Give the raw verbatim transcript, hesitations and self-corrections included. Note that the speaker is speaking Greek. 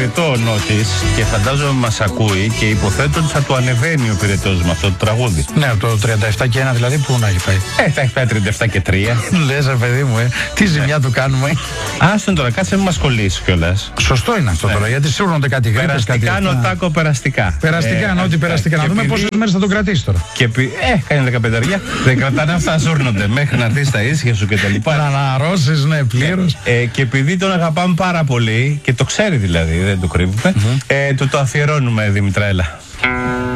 Πυρετό ο Νότης και φαντάζομαι μας ακούει και υποθέτω ότι θα του ανεβαίνει ο Πυρετός με αυτό το τραγούδι. Ναι, από το τριάντα επτά και ένα δηλαδή, πού να έχει πάει. Ε, θα έχει πάει τριάντα επτά και τρία. Λες, ρε παιδί μου, ε, τι ζημιά του κάνουμε. Άστον τώρα, κάτσε να μας κολλήσει κιόλας. Σωστό είναι αυτό τώρα, γιατί σίγουρα κάτι γρήγορα. Περαστικά, νοτάκο, περαστικά. Περαστικά, ε, ό,τι περαστικά. Να δούμε πόσες μέρες θα τον κρατήσει τώρα. Και πι... Ε, κάνει δεκαπενταριά. Δεν κρατάνε αυτά, ζούρνονται μέχρι να δεις τα ίσια σου και τα λοιπά. Να αναρρώσεις, ναι, πλήρως. Ε, ε, και επειδή τον αγαπάμε πάρα πολύ, και το ξέρει δηλαδή, δεν το κρύβουμε, mm-hmm. ε, το το αφιερώνουμε, Δημητρέλα.